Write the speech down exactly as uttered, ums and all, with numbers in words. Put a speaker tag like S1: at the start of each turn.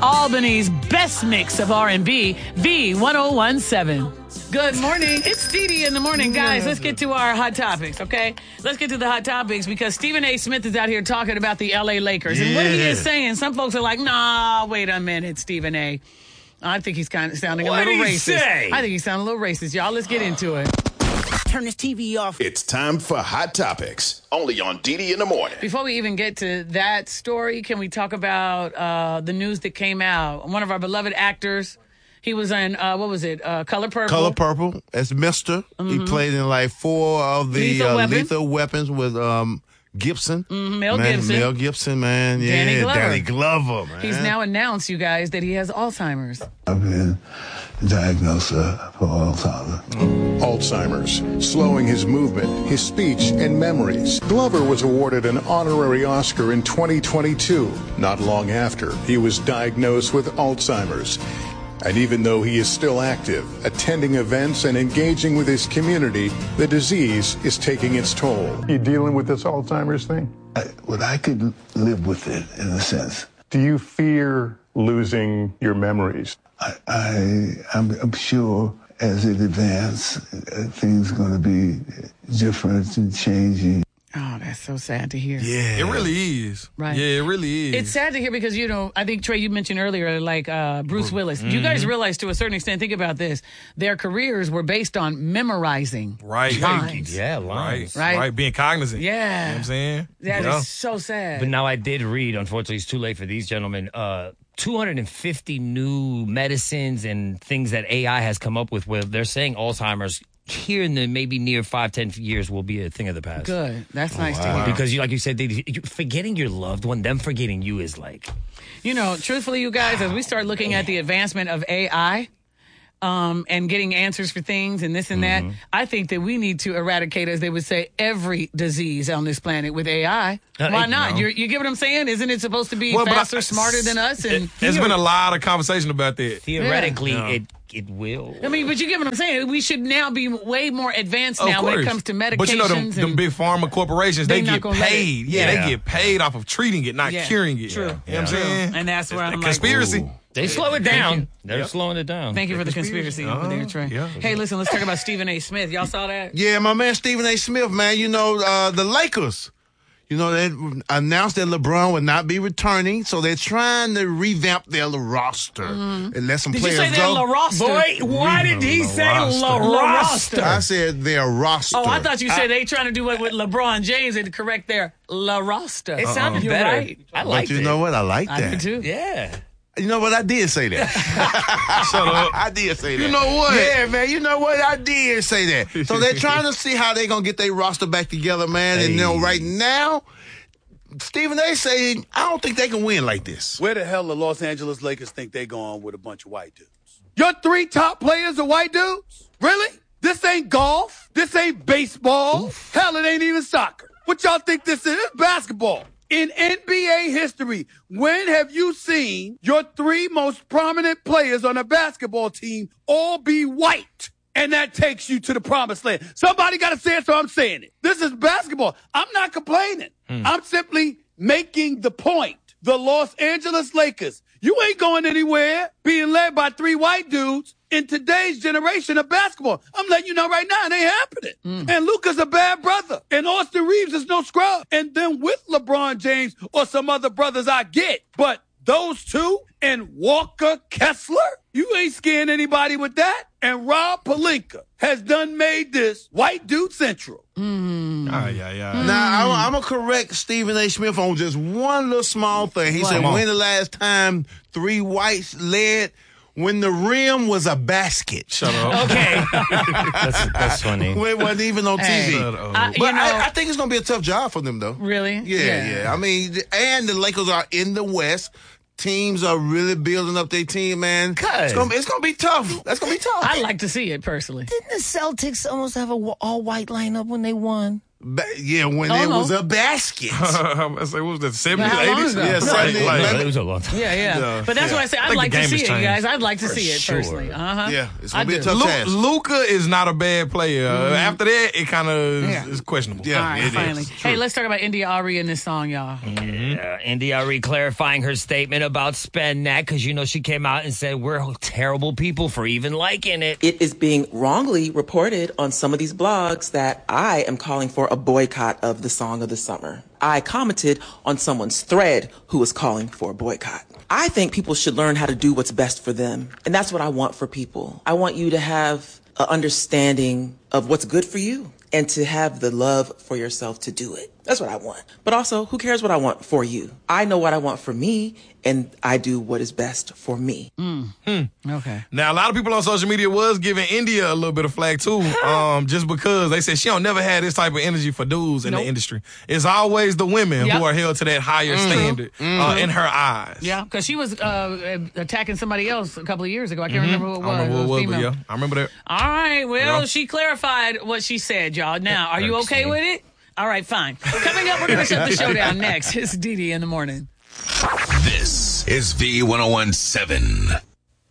S1: Albany's best mix of R and B, V ten seventeen. Good morning. It's Dee Dee in the morning. Guys, let's get to our hot topics, okay? Let's get to the hot topics because Stephen A. Smith is out here talking about the L A Lakers. Yeah. And what he is saying, some folks are like, nah, wait a minute, Stephen A. I think he's kind of sounding
S2: what
S1: a little
S2: did he
S1: racist.
S2: Say?
S1: I think he's sounding a little racist. Y'all, let's get into it.
S3: Turn this T V off.
S4: It's time for Hot Topics, only on Dee Dee in the morning.
S1: Before we even get to that story, can we talk about uh, the news that came out? One of our beloved actors, he was in, uh, what was it, uh, Color Purple?
S5: Color Purple as Mister Mm-hmm. He played in like four of the
S1: Lethal,
S5: uh,
S1: Weapon.
S5: lethal Weapons with um, Gibson.
S1: Mm, Mel
S5: man,
S1: Gibson.
S5: Mel Gibson, man. Yeah,
S1: Danny Glover.
S5: Danny Glover, man.
S1: He's now announced, you guys, that he has Alzheimer's.
S6: I've been diagnosed uh, for Alzheimer's.
S4: Alzheimer's, slowing his movement, his speech, and memories. Glover was awarded an honorary Oscar in twenty twenty-two, not long after he was diagnosed with Alzheimer's. And even though he is still active, attending events and engaging with his community, the disease is taking its toll.
S7: You dealing with this Alzheimer's thing?
S6: I, well, I could live with it in a sense.
S7: Do you fear losing your memories?
S6: I, I I'm, I'm sure as it advances, uh, things are going to be different and changing.
S1: Oh, that's so sad to hear.
S5: Yeah.
S2: It really is.
S1: Right.
S2: Yeah, it really is.
S1: It's sad to hear because, you know, I think, Trey, you mentioned earlier, like uh, Bruce Willis. Mm-hmm. You guys realize to a certain extent, think about this, their careers were based on memorizing
S2: right.
S1: lines.
S8: Yeah, lines.
S1: Right.
S2: Right. Being cognizant.
S1: Yeah.
S2: You know what I'm saying?
S1: That
S2: yeah.
S1: is so sad.
S8: But now I did read, unfortunately, it's too late for these gentlemen, uh, two hundred fifty new medicines and things that A I has come up with where they're saying Alzheimer's here in the maybe near five, ten years will be a thing of the past.
S1: Good. That's nice
S5: wow.
S1: to hear.
S8: Because, you, like you said, they, you, forgetting your loved one, them forgetting you is like...
S1: You know, truthfully, you guys, as we start looking at the advancement of A I um, and getting answers for things and this and
S8: Mm-hmm.
S1: that, I think that we need to eradicate, as they would say, every disease on this planet with A I.
S8: Uh,
S1: Why
S8: you
S1: not?
S8: know.
S1: You you get what I'm saying? Isn't it supposed to be
S2: Well, but
S1: faster,
S2: I-
S1: smarter than us? And
S2: It, there's been a lot of conversation about that.
S8: Theoretically,
S2: Yeah.
S8: it it will.
S1: I mean, but you get what I'm saying? We should now be way more advanced
S2: Of
S1: now when it
S2: course.
S1: comes to medications.
S2: But you know, them, them
S1: and-
S2: big pharma corporations,
S1: They
S2: they,
S1: not
S2: get
S1: gonna let it-
S2: paid. Yeah,
S8: Yeah.
S2: they get paid off of treating it, not
S1: Yeah,
S2: curing it.
S1: true.
S2: You know what I'm saying?
S1: And that's where I'm like,
S2: Conspiracy.
S1: ooh.
S8: They slow it down. They're slowing it down.
S1: Thank you for the conspiracy over there, Trey.
S2: yeah.
S1: Hey, listen, let's talk about Stephen A. Smith. Y'all saw that?
S5: Yeah, my man Stephen A. Smith, man. You know, uh, the Lakers, you know, they announced that LeBron would not be returning, so they're trying to revamp their roster and let some
S1: Did you
S5: players
S1: say that
S5: go.
S1: La Roster?
S8: Boy, why did he say La
S1: La
S8: Roster?
S5: I said their roster.
S1: Oh, I thought you said they trying to do it with LeBron James and correct their La Roster.
S8: It sounded
S1: You're
S8: better.
S1: right.
S8: I
S5: But
S8: liked
S5: you
S8: it.
S5: know what? I like
S1: I
S5: that.
S1: do too.
S8: Yeah.
S5: You know what? I did say that.
S2: Shut up.
S5: I did say that.
S2: You know what?
S5: Yeah, man. You know what? I did say that. So they're trying to see how they're going to get their roster back together, man. And, you know, right now, Stephen A. saying, I don't think they can win like this.
S9: Where the hell the Los Angeles Lakers think they going with a bunch of white dudes? Your three top players are white dudes? Really? This ain't golf. This ain't baseball. Oof. Hell, it ain't even soccer. What y'all think this is? It's basketball. In N B A history, when have you seen your three most prominent players on a basketball team all be white? And that takes you to the promised land. Somebody got to say it, so I'm saying it. This is basketball. I'm not complaining. Hmm. I'm simply making the point. The Los Angeles Lakers, you ain't going anywhere being led by three white dudes in today's generation of basketball. I'm letting you know right now, it ain't happening. Mm. And Luka's a bad brother. And Austin Reeves is no scrub. And then with LeBron James or some other brothers I get. But those two and Walker Kessler, you ain't scaring anybody with that. And Rob Pelinka has done made this white dude central.
S1: Mm.
S2: Ah, yeah, yeah.
S5: Now, I'm, I'm going to correct Stephen A. Smith on just one little small thing. He
S1: What?
S5: said, when the last time three whites led, when the rim was a basket.
S2: Shut up.
S1: Okay.
S8: That's, that's funny.
S5: When it wasn't even on
S1: Hey,
S5: T V.
S2: Shut up.
S1: I- you
S5: But
S1: know,
S5: I, I think it's going to be a tough job for them, though.
S1: really?
S5: Yeah, yeah, I mean, and the Lakers are in the West. Teams are really building up their team, man. It's going to be tough. That's going to be tough.
S1: I like to see it personally.
S8: Didn't the Celtics almost have a all-white lineup when they won?
S5: Ba- yeah, when
S1: Oh,
S5: it
S1: no.
S5: was a basket.
S2: I say, what was that, seventies,
S1: How long
S2: eighties?
S1: ago?
S5: Yeah,
S2: Like-
S5: seventies.
S2: like-
S5: Like-
S8: It was a long time.
S1: Yeah, yeah.
S5: Yeah.
S1: But that's
S5: Yeah.
S1: why I say
S2: I
S1: I'd
S2: think
S1: like
S2: the
S1: to
S2: game
S1: see
S2: has
S1: it, you
S2: changed.
S1: guys. I'd like to
S8: For
S1: see it
S8: sure.
S1: personally. Uh-huh.
S5: Yeah, it's
S1: I
S5: gonna be a
S1: do.
S5: tough
S2: Lu-
S5: task.
S2: Luca is not a bad player. After that, it kind of
S1: Yeah.
S2: is questionable.
S5: Yeah.
S1: All right,
S5: it is.
S1: finally.
S5: True.
S1: Hey, let's talk about India Ari in this song, y'all.
S8: Uh, India Arie clarifying her statement about Spend That because, you know, she came out and said we're terrible people for even liking it.
S10: It is being wrongly reported on some of these blogs that I am calling for a boycott of the song of the summer. I commented on someone's thread who was calling for a boycott. I think people should learn how to do what's best for them. And that's what I want for people. I want you to have an understanding of what's good for you and to have the love for yourself to do it. That's what I want. But also, who cares what I want for you? I know what I want for me, and I do what is best for me.
S1: Okay.
S2: Now, a lot of people on social media was giving India a little bit of flack, too, um, just because they said she don't never had this type of energy for dudes in
S1: Nope.
S2: the industry. It's always the women
S1: Yep.
S2: who are held to that higher standard uh, in her eyes.
S1: Yeah, because she was uh, attacking somebody else a couple of years ago. I can't remember who it was.
S2: I don't know
S1: It
S2: what
S1: was
S2: it was, but
S1: female.
S2: yeah, I remember that.
S1: All right. Well,
S2: Yeah.
S1: she clarified what she said, y'all. Now, are you okay
S8: Interesting.
S1: with it? All right, fine. Coming up, we're going to shut the show down next. It's Dee Dee in the morning.
S11: This is V one oh one seven.